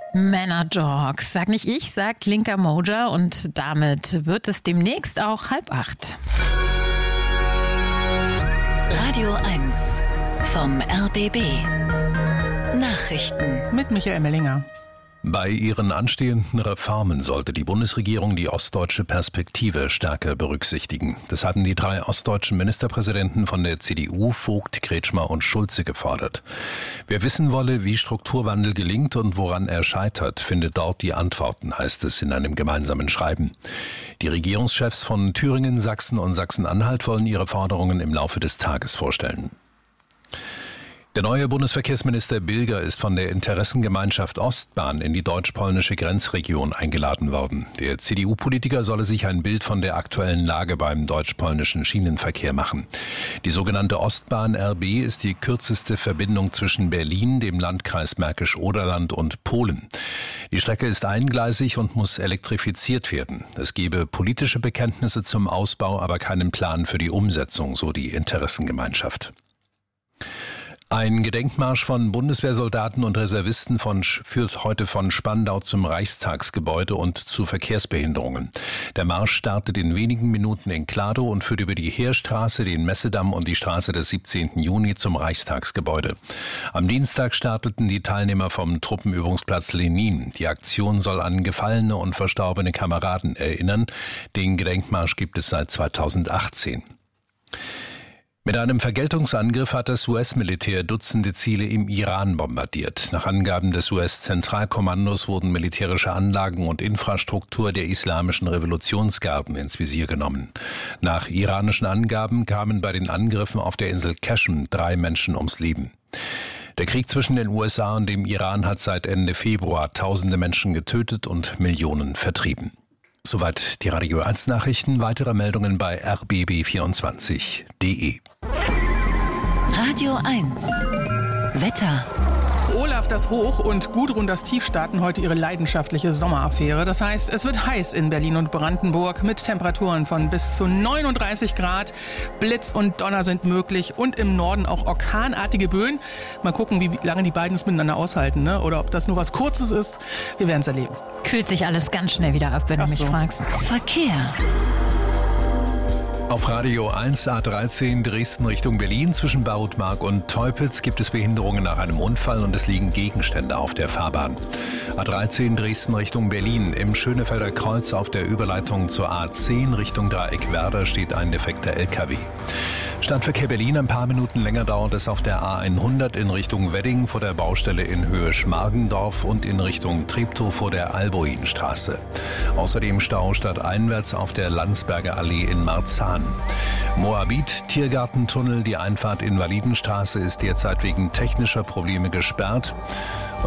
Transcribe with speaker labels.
Speaker 1: Männerdogs. Sag nicht ich, sagt Linka Moja, und damit wird es demnächst auch 7:30.
Speaker 2: Radio 1 vom RBB. Nachrichten
Speaker 3: mit Michael Mellinger.
Speaker 4: Bei ihren anstehenden Reformen sollte die Bundesregierung die ostdeutsche Perspektive stärker berücksichtigen. Das hatten die 3 ostdeutschen Ministerpräsidenten von der CDU, Vogt, Kretschmer und Schulze, gefordert. Wer wissen wolle, wie Strukturwandel gelingt und woran er scheitert, findet dort die Antworten, heißt es in einem gemeinsamen Schreiben. Die Regierungschefs von Thüringen, Sachsen und Sachsen-Anhalt wollen ihre Forderungen im Laufe des Tages vorstellen. Der neue Bundesverkehrsminister Bilger ist von der Interessengemeinschaft Ostbahn in die deutsch-polnische Grenzregion eingeladen worden. Der CDU-Politiker solle sich ein Bild von der aktuellen Lage beim deutsch-polnischen Schienenverkehr machen. Die sogenannte Ostbahn RB ist die kürzeste Verbindung zwischen Berlin, dem Landkreis Märkisch-Oderland und Polen. Die Strecke ist eingleisig und muss elektrifiziert werden. Es gebe politische Bekenntnisse zum Ausbau, aber keinen Plan für die Umsetzung, so die Interessengemeinschaft. Ein Gedenkmarsch von Bundeswehrsoldaten und Reservisten führt heute von Spandau zum Reichstagsgebäude und zu Verkehrsbehinderungen. Der Marsch startet in wenigen Minuten in Kladow und führt über die Heerstraße, den Messedamm und die Straße des 17. Juni zum Reichstagsgebäude. Am Dienstag starteten die Teilnehmer vom Truppenübungsplatz Lenin. Die Aktion soll an gefallene und verstorbene Kameraden erinnern. Den Gedenkmarsch gibt es seit 2018. Mit einem Vergeltungsangriff hat das US-Militär Dutzende Ziele im Iran bombardiert. Nach Angaben des US-Zentralkommandos wurden militärische Anlagen und Infrastruktur der islamischen Revolutionsgarden ins Visier genommen. Nach iranischen Angaben kamen bei den Angriffen auf der Insel Qashm 3 Menschen ums Leben. Der Krieg zwischen den USA und dem Iran hat seit Ende Februar Tausende Menschen getötet und Millionen vertrieben. Soweit die Radio 1 Nachrichten. Weitere Meldungen bei rbb24.de.
Speaker 2: Radio 1 Wetter.
Speaker 3: Olaf das Hoch und Gudrun das Tief starten heute ihre leidenschaftliche Sommeraffäre. Das heißt, es wird heiß in Berlin und Brandenburg mit Temperaturen von bis zu 39 Grad. Blitz und Donner sind möglich und im Norden auch orkanartige Böen. Mal gucken, wie lange die beiden es miteinander aushalten, ne? Oder ob das nur was Kurzes ist. Wir werden es erleben.
Speaker 1: Kühlt sich alles ganz schnell wieder ab, wenn du mich fragst.
Speaker 2: Verkehr.
Speaker 4: Auf Radio 1 A13 Dresden Richtung Berlin zwischen Bautmark und Teupitz gibt es Behinderungen nach einem Unfall und es liegen Gegenstände auf der Fahrbahn. A13 Dresden Richtung Berlin im Schönefelder Kreuz auf der Überleitung zur A10 Richtung Dreieck Werder steht ein defekter LKW. Stadtverkehr Berlin, ein paar Minuten länger dauert es auf der A100 in Richtung Wedding vor der Baustelle in Höhe Schmargendorf und in Richtung Treptow vor der Alboinstraße. Außerdem Stau stadteinwärts auf der Landsberger Allee in Marzahn. Moabit, Tiergartentunnel, die Einfahrt Invalidenstraße ist derzeit wegen technischer Probleme gesperrt.